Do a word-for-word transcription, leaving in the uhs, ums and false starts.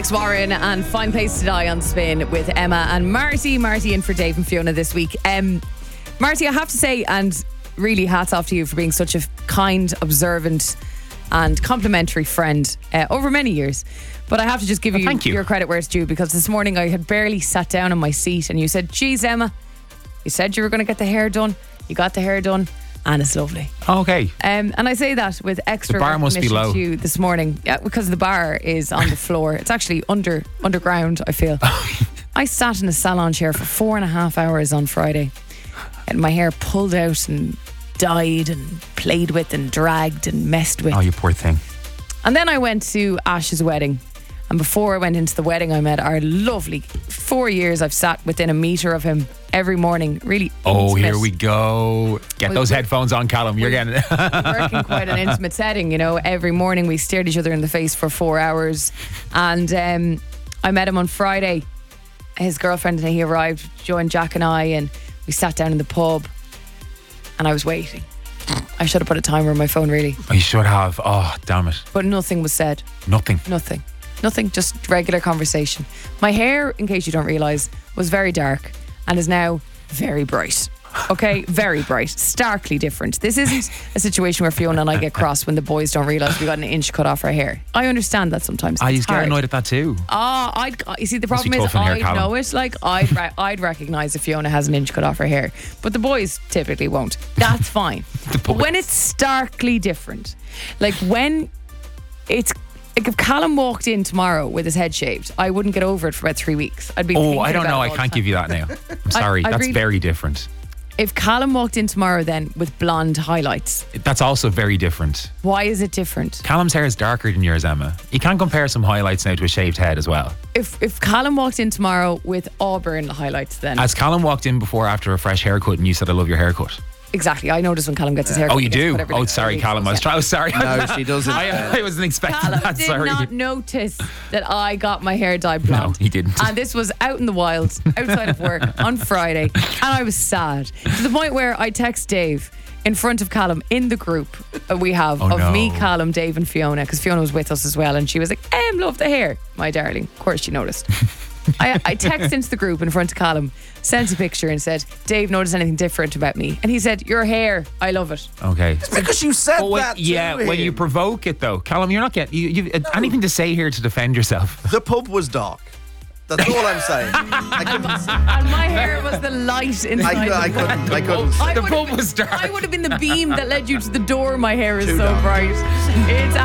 Alex Warren and Fine Place to Die on Spin with Emma and Marty. Marty in for Dave and Fiona this week. Um, Marty, I have to say, and really hats off to you for being such a kind, observant and complimentary friend uh, over many years. But I have to just give you, oh, you your credit where it's due, because this morning I had barely sat down in my seat and you said, geez, Emma, you said you were going to get the hair done. You got the hair done. And it's lovely. Okay. Um, and I say that with extra the bar must be low. to you this morning. Yeah, because the bar is on the floor. It's actually under underground, I feel. I sat in a salon chair for four and a half hours on Friday. And my hair pulled out and dyed and played with and dragged and messed with. Oh, you poor thing. And then I went to Ash's wedding. And before I went into the wedding, I met our lovely, four years I've sat within a metre of him every morning. Really Oh, intimate. here we go. Get We- those we- headphones on, Callum. You're getting it. work in quite an intimate setting, you know. Every morning we stared each other in the face for four hours. And um, I met him on Friday. His girlfriend, and he arrived, joined Jack and I, and we sat down in the pub. And I was waiting. I should have put a timer on my phone, really. You should have. Oh, damn it. But nothing was said. Nothing. Nothing. Nothing, just regular conversation. My hair, in case you don't realise, was very dark and is now very bright. Okay, very bright, starkly different. This isn't a situation where Fiona and I get cross when the boys don't realise we got an inch cut off our hair. I understand that sometimes. I It's used to get hard. annoyed at that too. Ah, I'd you see the Must be problem is tough in here, I Callum. know it. Like I'd re- I'd recognise if Fiona has an inch cut off her hair, but the boys typically won't. That's fine. The But when boys. it's starkly different, like when it's like if Callum walked in tomorrow with his head shaved, I wouldn't get over it for about three weeks. I'd be. Oh, thinking I don't about know. it I all can't the give time. you that now. I'm sorry. I That's really- very different. If Callum walked in tomorrow then with blonde highlights, That's also very different. why is it different? Callum's hair is darker than yours, Emma. You can't compare some highlights now to a shaved head as well. If if Callum walked in tomorrow with auburn highlights, then As Callum walked in before after a fresh haircut and you said, I love your haircut. exactly. I notice when Callum gets his hair. Oh, cut, you he gets do? whatever Oh, the- sorry, yeah. Callum. I was trying. Oh, sorry. No, she doesn't. I, I wasn't expecting Callum that. did Sorry. not notice that I got my hair dyed blonde. No, he didn't. And this was out in the wild, outside of work on Friday, and I was sad to the point where I text Dave in front of Callum in the group that we have Oh, of no. me, Callum, Dave, and Fiona, because Fiona was with us as well, and she was like, "Em, love the hair, my darling." Of course, she noticed. I, I texted into the group in front of Callum, sent a picture, and said, "Dave noticed anything different about me?" And he said, "Your hair, I love it." Okay. Because you said But when, that to yeah, when you him. provoke it though, Callum, you're not getting you, you, anything to say here to defend yourself. The pub was dark. That's all I'm saying. I couldn't. And my hair was the light inside. I, cou- I the pub. couldn't. I couldn't. I The would've pub been- was dark. I would have been the beam that led you to the door. My hair is Too so dark. bright. It's